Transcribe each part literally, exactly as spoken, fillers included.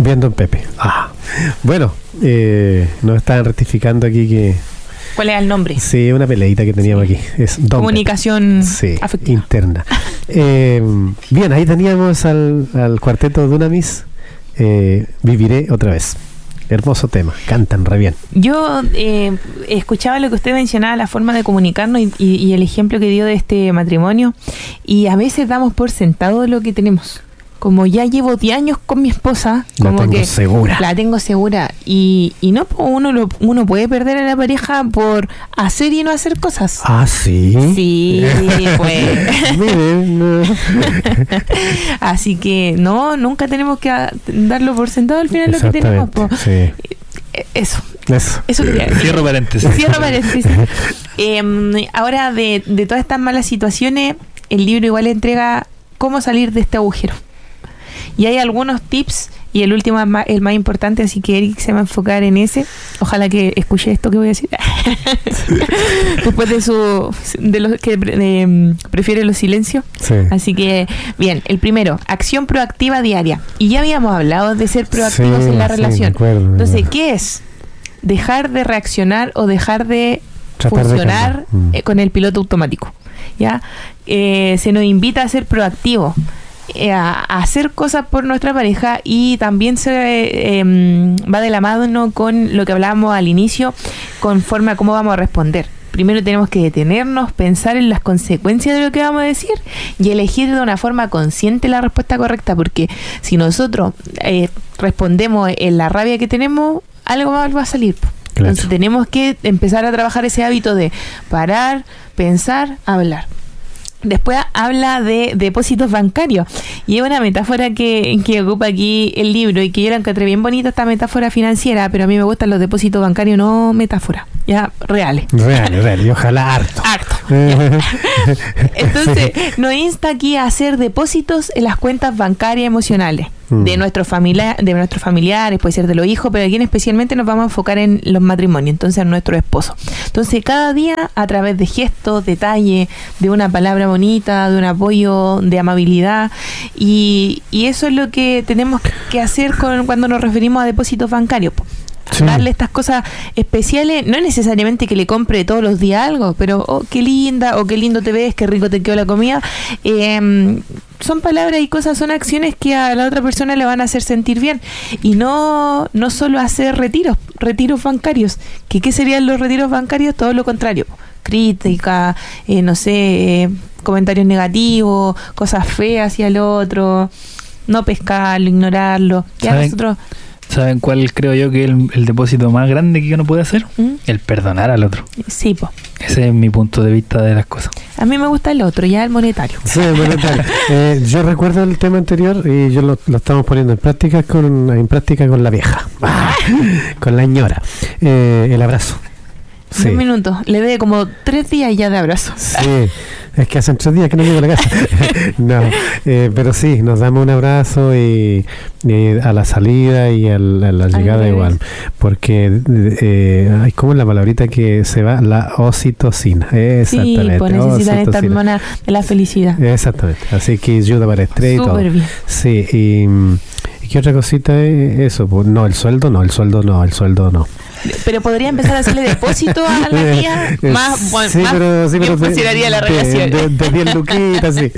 Bien, don Pepe. Ah, bueno, eh, nos estaban rectificando aquí que... ¿Cuál es el nombre? Sí, una peleita que teníamos sí. aquí. Es don Comunicación sí, afectiva. Interna. eh, bien, ahí teníamos al, al cuarteto Dunamis. Eh, Viviré otra vez. Hermoso tema, cantan re bien. Yo eh, escuchaba lo que usted mencionaba, la forma de comunicarnos y, y, y el ejemplo que dio de este matrimonio, y a veces damos por sentado lo que tenemos. Como ya llevo diez años con mi esposa, como la tengo que segura. La tengo segura. Y, y no, uno lo, uno puede perder a la pareja por hacer y no hacer cosas. Ah, sí. Sí, pues. Miren, no. Así que no, nunca tenemos que darlo por sentado al final lo que tenemos. Po. Sí. Eso. Eso. Eso quería decir. Cierro paréntesis. Cierro paréntesis. eh, ahora, de, de todas estas malas situaciones, el libro igual entrega cómo salir de este agujero. Y hay algunos tips, y el último es más, el más importante, así que Eric se va a enfocar en ese. Ojalá que escuche esto que voy a decir. Después de su de los que de, prefiere los silencios. Sí. Así que, bien, el primero, acción proactiva diaria. Y ya habíamos hablado de ser proactivos sí, en la sí, relación. Me acuerdo, me Entonces, acuerdo. ¿qué es? Dejar de reaccionar o dejar de Tratar funcionar de mm. eh, con el piloto automático. ¿Ya? Eh, se nos invita a ser proactivos. A hacer cosas por nuestra pareja, y también se eh, eh, va de la mano con lo que hablábamos al inicio, conforme a cómo vamos a responder. Primero tenemos que detenernos, pensar en las consecuencias de lo que vamos a decir y elegir de una forma consciente la respuesta correcta, porque si nosotros eh, respondemos en la rabia que tenemos, algo mal va a salir. Claro. Entonces tenemos que empezar a trabajar ese hábito de parar, pensar, hablar. Después habla de depósitos bancarios, y es una metáfora que, que ocupa aquí el libro, y que yo la encontré bien bonita, esta metáfora financiera, pero a mí me gustan los depósitos bancarios, no metáforas, ya reales. Reales, reales, y ojalá harto. Harto. Entonces, nos insta aquí a hacer depósitos en las cuentas bancarias emocionales mm. de, nuestros familia, de nuestros familiares, puede ser de los hijos, pero aquí especialmente nos vamos a enfocar en los matrimonios, entonces en nuestro esposo. Entonces, cada día, a través de gestos, detalles, de una palabra bonita, de un apoyo, de amabilidad, y, y eso es lo que tenemos que hacer con, cuando nos referimos a depósitos bancarios. Sí. Darle estas cosas especiales, no es necesariamente que le compre todos los días algo, pero oh, qué linda, o qué lindo te ves, qué rico te quedó la comida. Eh, son palabras y cosas, son acciones que a la otra persona le van a hacer sentir bien, y no, no solo hacer retiros, retiros bancarios, que qué serían los retiros bancarios, todo lo contrario, crítica, eh, no sé, eh, comentarios negativos, cosas feas hacia el otro, no pescarlo, ignorarlo. Ya nosotros... ¿Saben cuál creo yo que es el, el depósito más grande que uno puede hacer? ¿Mm? El perdonar al otro. Sí, po. Ese es mi punto de vista de las cosas. A mí me gusta el otro, ya el monetario. Sí, el monetario. eh, yo recuerdo el tema anterior, y yo lo, lo estamos poniendo en práctica con en práctica con la vieja, ah, con la ñora. Eh, el abrazo. Sí. Dos minutos, le dé como tres días ya de abrazo. Sí, es que hacen tres días que no llego a la casa. No, eh, pero sí, nos damos un abrazo, y, y a la salida y al, a la llegada igual, porque eh, hay como la palabrita que se va, la oxitocina. Exactamente. Sí, pues necesitan esta hormona de la felicidad. Exactamente, así que ayuda para estrés y todo. Súper bien. Sí, y, y qué otra cosita es eso, pues, no, el sueldo no, el sueldo no, el sueldo no. Pero podría empezar a hacerle depósito a la tía más, bueno, sí, más pero, sí, pero funcionaría la relación. De, de, de diez luquitas, sí.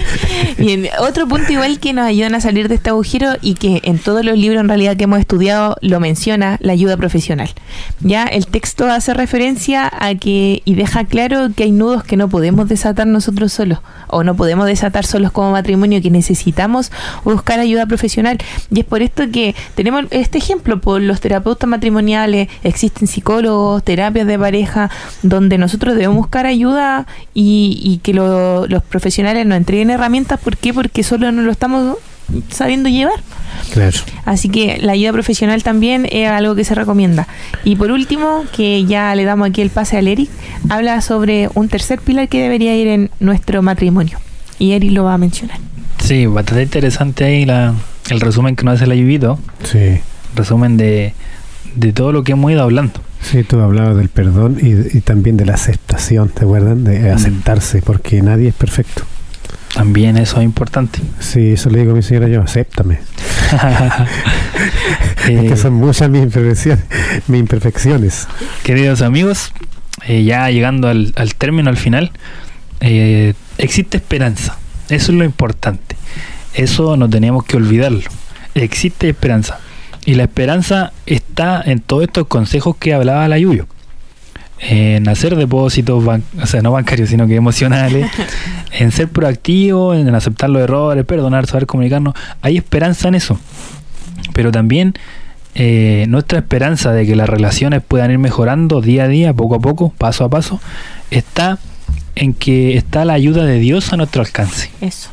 Bien, otro punto igual que nos ayudan a salir de este agujero, y que en todos los libros en realidad que hemos estudiado lo menciona, la ayuda profesional. Ya el texto hace referencia a que, y deja claro que hay nudos que no podemos desatar nosotros solos, o no podemos desatar solos como matrimonio, que necesitamos buscar ayuda profesional. Y es por esto que tenemos este ejemplo, por los terapeutas matrimoniales. Existen psicólogos, terapias de pareja, donde nosotros debemos buscar ayuda, y, y que lo, los profesionales nos entreguen herramientas. ¿Por qué? Porque solo no lo estamos sabiendo llevar. Claro. Así que la ayuda profesional también es algo que se recomienda. Y por último, que ya le damos aquí el pase al Eric, habla sobre un tercer pilar que debería ir en nuestro matrimonio, y Eric lo va a mencionar. Sí, bastante interesante ahí la, el resumen que nos hace la Yuyito. Sí. Resumen de de todo lo que hemos ido hablando. Sí, tú hablabas del perdón y, y también de la aceptación, ¿te acuerdan? De aceptarse, porque nadie es perfecto. También eso es importante. Sí, eso le digo a mi señora yo, acéptame. Es que son muchas mis imperfecciones. Mis imperfecciones. Queridos amigos, eh, ya llegando al, al término, al final, eh, existe esperanza. Eso es lo importante. Eso no teníamos que olvidarlo. Existe esperanza. Y la esperanza está en todos estos consejos que hablaba la Yuyo. En hacer depósitos, ban- o sea, no bancarios, sino que emocionales, en ser proactivo, en aceptar los errores, perdonar, saber comunicarnos. Hay esperanza en eso. Pero también eh, nuestra esperanza de que las relaciones puedan ir mejorando día a día, poco a poco, paso a paso, está en que está la ayuda de Dios a nuestro alcance. Eso.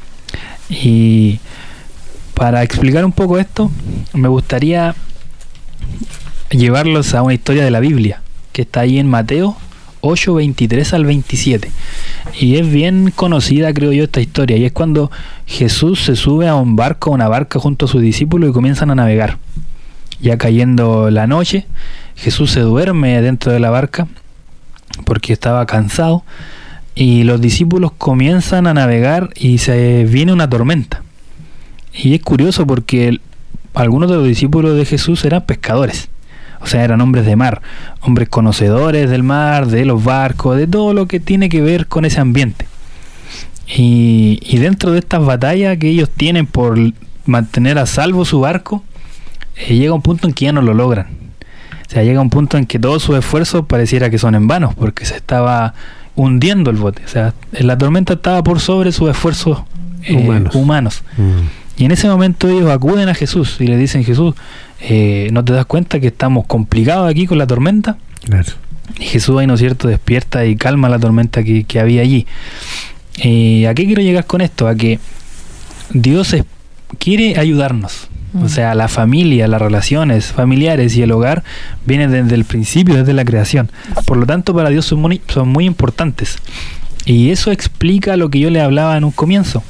Y para explicar un poco esto, me gustaría llevarlos a una historia de la Biblia, que está ahí en Mateo ocho, veintitrés al veintisiete. Y es bien conocida, creo yo, esta historia. Y es cuando Jesús se sube a un barco, a una barca junto a sus discípulos y comienzan a navegar. Ya cayendo la noche, Jesús se duerme dentro de la barca porque estaba cansado. Y los discípulos comienzan a navegar y se viene una tormenta. Y es curioso porque el, algunos de los discípulos de Jesús eran pescadores. O sea, eran hombres de mar, hombres conocedores del mar, de los barcos, de todo lo que tiene que ver con ese ambiente. Y, y dentro de estas batallas que ellos tienen por mantener a salvo su barco, eh, llega un punto en que ya no lo logran. O sea, llega un punto en que todos sus esfuerzos pareciera que son en vano, porque se estaba hundiendo el bote. O sea, la tormenta estaba por sobre sus esfuerzos eh, humanos. humanos. Mm. Y en ese momento ellos acuden a Jesús y le dicen: Jesús, eh, ¿no te das cuenta que estamos complicados aquí con la tormenta? Claro. Y Jesús ahí, ¿no es cierto?, despierta y calma la tormenta que, que había allí. Eh, ¿A qué quiero llegar con esto? A que Dios es, quiere ayudarnos. Mm. O sea, la familia, las relaciones familiares y el hogar vienen desde el principio, desde la creación. Por lo tanto, para Dios son muy, son muy importantes. Y eso explica lo que yo le hablaba en un comienzo.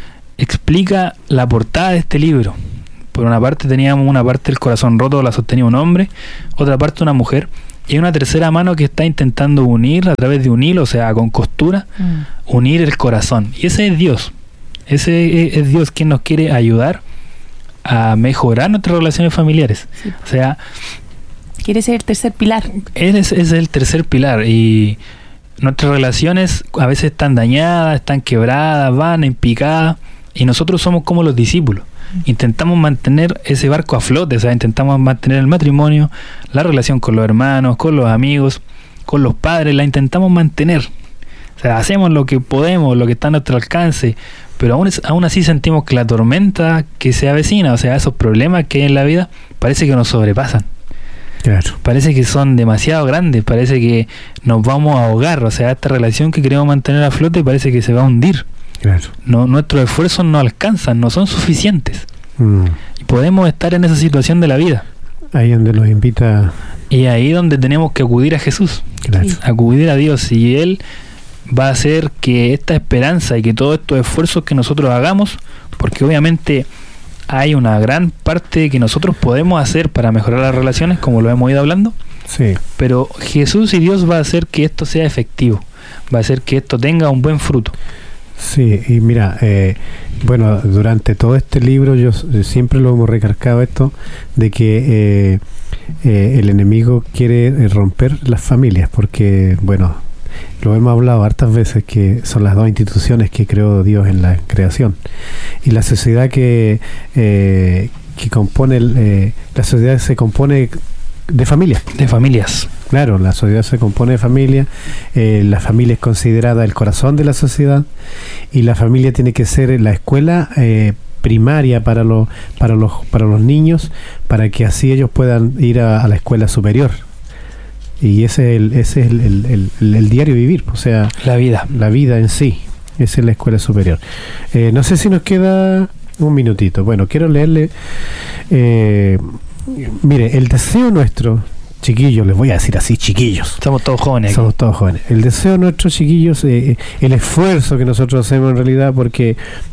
Explica la portada de este libro. Por una parte teníamos una parte del corazón roto, la sostenía un hombre, otra parte una mujer, y una tercera mano que está intentando unir a través de un hilo, o sea, con costura, mm. unir el corazón. Y ese es Dios. Ese es Dios quien nos quiere ayudar a mejorar nuestras relaciones familiares. Sí. O sea, quiere ser el tercer pilar. Él es, es el tercer pilar, y nuestras relaciones a veces están dañadas, están quebradas, van en picada, y nosotros somos como los discípulos. Intentamos mantener ese barco a flote, o sea, intentamos mantener el matrimonio, la relación con los hermanos, con los amigos, con los padres, la intentamos mantener. O sea, hacemos lo que podemos, lo que está a nuestro alcance, pero aún, es, aún así sentimos que la tormenta que se avecina, o sea, esos problemas que hay en la vida, parece que nos sobrepasan. Claro. Parece que son demasiado grandes, parece que nos vamos a ahogar, o sea, esta relación que queremos mantener a flote parece que se va a hundir. Claro. No, nuestros esfuerzos no alcanzan, no son suficientes. Mm. Y podemos estar en esa situación de la vida. Ahí donde nos invita. Y ahí donde tenemos que acudir a Jesús. Claro. Acudir a Dios. Y Él va a hacer que esta esperanza y que todos estos esfuerzos que nosotros hagamos, porque obviamente hay una gran parte que nosotros podemos hacer para mejorar las relaciones, como lo hemos ido hablando. Sí. Pero Jesús y Dios va a hacer que esto sea efectivo. Va a hacer que esto tenga un buen fruto. Sí, y mira, eh, bueno, durante todo este libro yo eh, siempre lo hemos recalcado esto, de que eh, eh, el enemigo quiere eh, romper las familias, porque, bueno, lo hemos hablado hartas veces, que son las dos instituciones que creó Dios en la creación. Y la sociedad que, eh, que compone, el, eh, la sociedad se compone de familias. De familias. Claro, la sociedad se compone de familia, eh, la familia es considerada el corazón de la sociedad, y la familia tiene que ser la escuela eh, primaria para los para los para los niños, para que así ellos puedan ir a, a la escuela superior. Y ese es el ese es el, el, el, el diario vivir, o sea, la vida, la vida en sí, esa es la escuela superior. Eh, no sé si nos queda un minutito. Bueno, quiero leerle. Eh, mire, el deseo nuestro, chiquillos, les voy a decir así, chiquillos. Somos todos jóvenes aquí. Somos todos jóvenes. El deseo nuestro, chiquillos, eh, el esfuerzo que nosotros hacemos en realidad, porque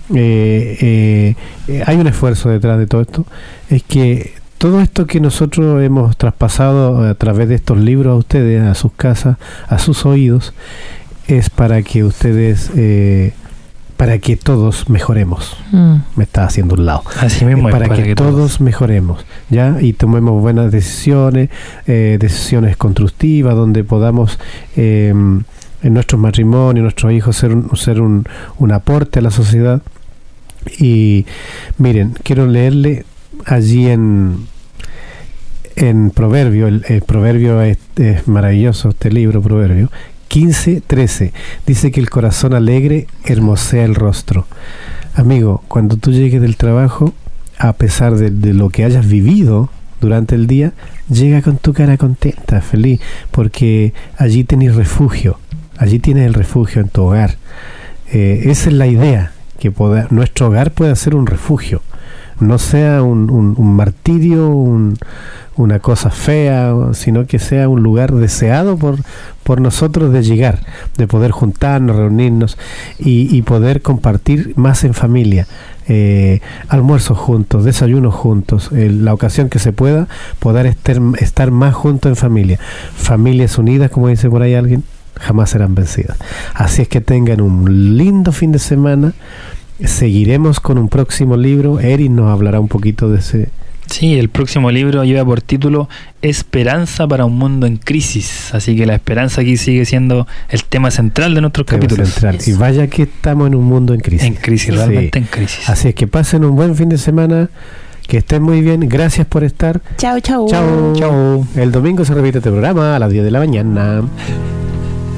eh, eh, hay un esfuerzo detrás de todo esto, es que todo esto que nosotros hemos traspasado a través de estos libros a ustedes, a sus casas, a sus oídos, es para que ustedes eh, para que todos mejoremos. Mm. Me está haciendo un lado. Así mismo es para, es para que, que todos, todos mejoremos, ¿ya? Y tomemos buenas decisiones, eh, decisiones constructivas, donde podamos eh, en nuestros matrimonios, nuestros hijos ser un, ser un, un aporte a la sociedad. Y miren, quiero leerle allí en en Proverbio, el, el Proverbio es, es maravilloso, este libro Proverbio quince trece, dice que el corazón alegre hermosea el rostro. Amigo, cuando tú llegues del trabajo, a pesar de, de lo que hayas vivido durante el día, llega con tu cara contenta, feliz, porque allí tienes refugio, allí tienes el refugio en tu hogar. Eh, esa es la idea, que poder, nuestro hogar pueda ser un refugio, no sea un, un, un martirio, un, una cosa fea, sino que sea un lugar deseado por, por nosotros de llegar, de poder juntarnos, reunirnos y, y poder compartir más en familia, eh, almuerzos juntos, desayunos juntos, eh, la ocasión que se pueda, poder estar, estar más juntos en familia. Familias unidas, como dice por ahí alguien, jamás serán vencidas. Así es que tengan un lindo fin de semana. Seguiremos con un próximo libro. Eric nos hablará un poquito de ese. Sí, el próximo libro lleva por título Esperanza para un mundo en crisis. Así que la esperanza aquí sigue siendo el tema central de nuestros tema capítulos. Central. Y vaya que estamos en un mundo en crisis. En crisis, realmente sí. En crisis. Así es que pasen un buen fin de semana. Que estén muy bien. Gracias por estar. Chao, chao. Chao. Chao. El domingo se repite este programa a las diez de la mañana.